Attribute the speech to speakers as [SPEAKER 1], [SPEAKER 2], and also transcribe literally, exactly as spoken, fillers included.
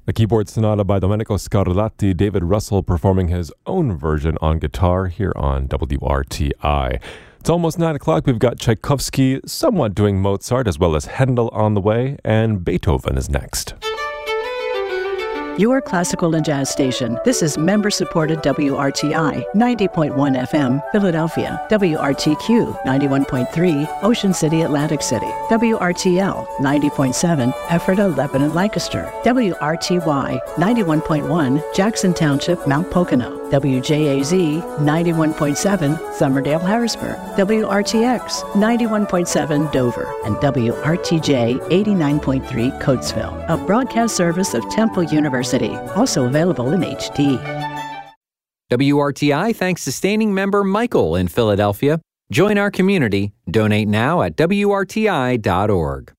[SPEAKER 1] A keyboard sonata by Domenico Scarlatti, David Russell performing his own version on guitar here on W R T I. It's almost nine o'clock. We've got Tchaikovsky somewhat doing Mozart, as well as Handel on the way, and Beethoven is next.
[SPEAKER 2] Your classical and jazz station. This is member-supported W R T I, ninety point one F M, Philadelphia. W R T Q, ninety-one point three, Ocean City, Atlantic City. W R T L, ninety point seven, Ephrata, Lebanon, Lancaster. W R T Y, ninety-one point one, Jackson Township, Mount Pocono. W J A Z, ninety-one point seven, Somerdale, Harrisburg. W R T X, ninety-one point seven, Dover. And W R T J, eighty-nine point three, Coatesville. A broadcast service of Temple University. Also available in H D.
[SPEAKER 3] W R T I thanks sustaining member Michael in Philadelphia. Join our community. Donate now at W R T I dot org.